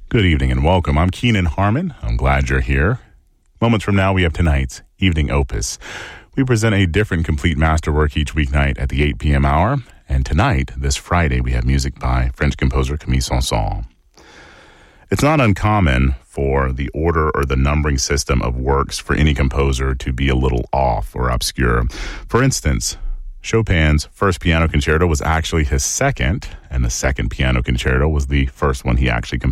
Good evening and welcome. I'm Keenan Harmon. I'm glad you're here. Moments from now, we have tonight's Evening Opus. We present a different complete masterwork each weeknight at the 8 p.m. hour. And tonight, this Friday, we have music by French composer Camille Saint-Saëns. It's not uncommon for the order or the numbering system of works for any composer to be a little off or obscure. For instance, Chopin's first piano concerto was actually his second, and the second piano concerto was the first one he actually composed.